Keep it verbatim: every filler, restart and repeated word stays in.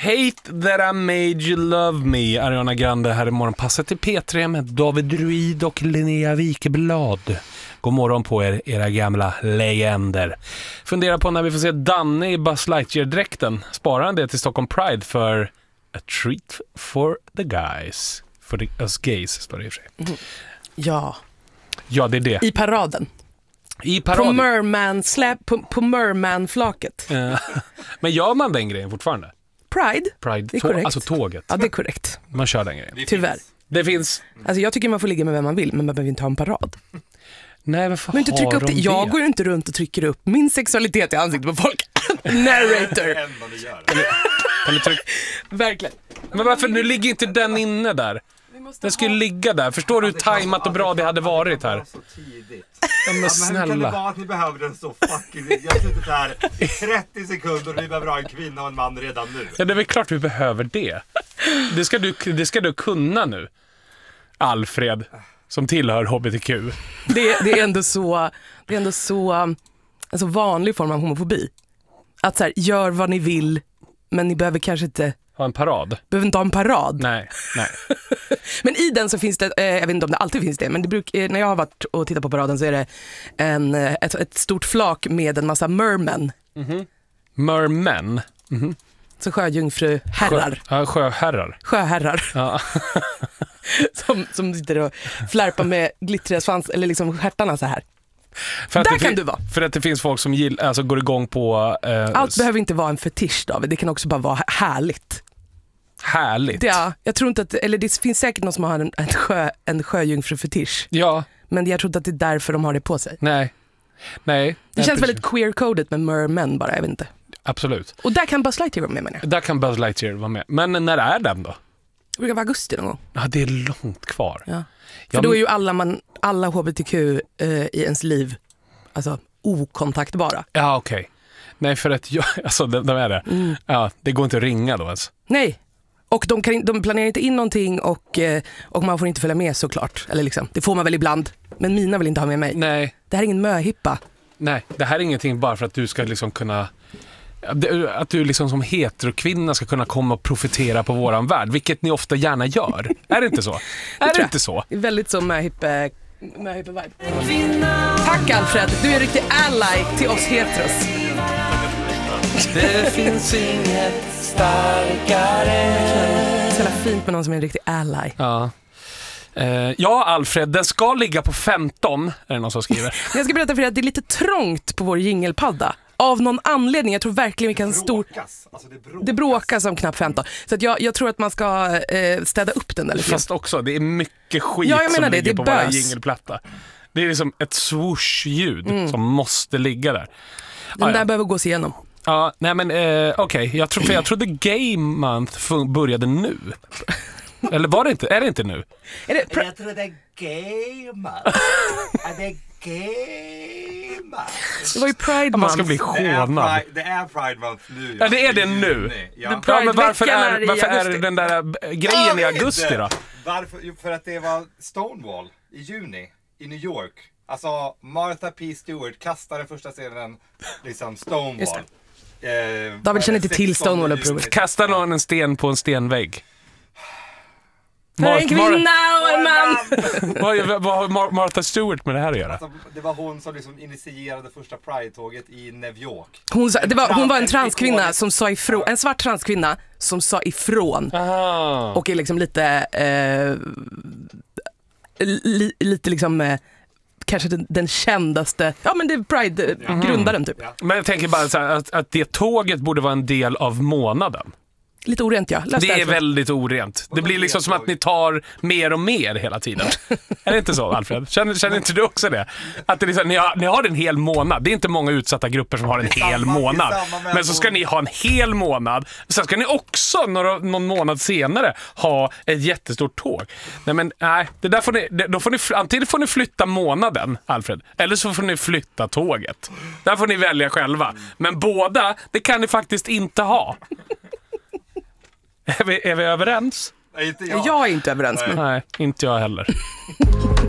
Hate that I made you love me. Ariana Grande här i morgonpasset i P tre med David Druid och Linnea Wikeblad. God morgon på er, era gamla legender. Fundera på när vi får se Danne i Buzz Lightyear-dräkten. Sparar han det till Stockholm Pride för a treat for the guys. For the, us gays, står det i och för sig. Mm. Ja. Ja, det är det. I paraden. I paraden. På Merman, släp, på, på Merman-flaket. Men gör man den grejen fortfarande? Pride? Pride, det är tå- korrekt. alltså tåget. Ja, det är korrekt. Man kör den grejen. Det Tyvärr. finns. Det finns... Alltså jag tycker man får ligga med vem man vill, men man behöver inte ha en parad. Nej, varför Men inte har trycka upp de det. Jag det? går ju inte runt och trycker upp min sexualitet i ansiktet på folk. Narrator. Det enda du gör. Kan du trycka... Verkligen. Men varför, nu ligger inte den inne där? Den skulle ligga där. Förstår du hur tajmat och bra det hade varit här? Så tidigt. Ja, men Men hur kan det snälla. vara att ni behöver den så fucking... Jag har suttit här i trettio sekunder och ni behöver ha en kvinna och en man redan nu. Ja, det är väl klart vi behöver det. Det ska du, det ska du kunna nu. Alfred, som tillhör H B T Q. Det, det är ändå så, det är ändå så alltså vanlig form av homofobi. Att så här, gör vad ni vill, men ni behöver kanske inte Ha en parad? behöver inte ha en parad. Nej, nej. Men i den så finns det, eh, jag vet inte om det alltid finns det, men det bruk, eh, när jag har varit och tittat på paraden så är det en, eh, ett, ett stort flak med en massa mermen. Mm-hmm. Mermen. Mm-hmm. Så sjöjungfru herrar. Sjö, ja, sjöherrar. Sjöherrar. Ja. som, som sitter och flärpar med glittriga svans, eller liksom stjärtarna så här. För att Där det kan fin- du vara. För att det finns folk som gill, alltså går igång på... Eh, Allt s- behöver inte vara en fetisch, David. Det kan också bara vara härligt. Härligt. Ja, jag tror inte att, eller det finns säkert någon som har en, en, sjö, en sjöjungfru-fetisch. Ja, Men jag tror inte att det är därför de har det på sig. nej. Nej. Det nej, känns precis. väldigt queer-coded med mermen bara, jag vet inte. Absolut. Och där kan Buzz Lightyear vara med, menar jag. Där kan Buzz Lightyear vara med. Men när är den då? Det brukar vara augusti någon gång. Ja, det är långt kvar. Ja. För Ja, då är men- ju alla, man, alla H B T Q eh, i ens liv alltså okontaktbara. Ja, okej. Okay. Nej, för att jag, alltså de, de är det. Mm. Ja, det går inte att ringa då ens. Nej. Och de, kan, de planerar inte in någonting och, eh, och man får inte följa med såklart. Eller liksom, det får man väl ibland. Men mina vill inte ha med mig. Nej, Det här är ingen möhippa. nej. Det här är ingenting bara för att du ska liksom kunna... Att du liksom som heterokvinna ska kunna komma och profitera på våran värld. Vilket ni ofta gärna gör. Är det inte så? Är det tror jag. inte så? Det är väldigt så möhippe, möhippe-vibe. Tack Alfred, du är en riktig ally till oss heteros. Det finns inget starkare. Så jävla fint med någon som är en riktig ally. Ja. Eh, ja, Alfred, den ska ligga på femton, är det någon som skriver. Men jag ska berätta för er att det är lite trångt på vår jingelpadda. Av någon anledning, jag tror verkligen vi kan stor... Bråkas. Alltså det bråkas. Det bråkas om knappt femton. Så att jag, jag tror att man ska eh, städa upp den där lite. Fast också, det är mycket skit Ja, jag menar som det, ligger det på är våra bös. jingelplatta. Det är liksom ett swoosh-ljud Mm. som måste ligga där. Den Ah, där ja. behöver gås igenom. Ja, nej men eh, okej, okay. jag, tro, för jag trodde Gay Month fun- började nu. Eller var det inte? Är det inte nu? Är det pr- Jag tror det är game. Är det game? det var ju Pride Man ska Month. bli Det är, hånad. Pride, det är Pride Month nu. Ja, det är det I nu. juni. Ja. Det- Ja, men varför Pride-veckan är, är i varför är augusti. den där äh, grejen i Jag vet augusti inte. då? Varför? Jo, för att det var Stonewall i juni i New York. Alltså Martha P. Stewart kastar den första scenen liksom Stonewall. Just Eh, David känner inte till sextonde Stonewall-upproret. juni. Kastar någon en sten på en stenvägg? För en kvinna och en man. Vad vad har Mar- Martha Stewart med det här att göra? Alltså, det var hon som liksom initierade första Pride-tåget i New York. Hon, sa, det var, hon var en En transkvinna ikonisk- som sa ifrån, en svart transkvinna som sa ifrån. Aha. Och är liksom lite eh, li, lite liksom eh, kanske den, den kändaste, ja men det är Pride-grundaren typ. Ja. Men jag tänker bara så här, att, att det tåget borde vara en del av månaden. Lite orent, ja. Läs Det är därför. väldigt orent. Det blir liksom som att ni tar mer och mer hela tiden. Är det inte så, Alfred? Känner, känner inte du också det? Att det är liksom, ni, har, ni har en hel månad. Det är inte många utsatta grupper som har en Det är hel samma- det är månad. samma med Men så ska att- ni ha en hel månad. Sen ska ni också några, någon månad senare ha ett jättestort tåg. Nej, men nej. Det där får ni, det, då får ni, antingen får ni flytta månaden, Alfred. Eller så får ni flytta tåget. Där får ni välja själva. Men båda, det kan ni faktiskt inte ha. Är vi, är vi överens? Nej, inte jag. Jag är inte överens med. Nej, inte jag heller.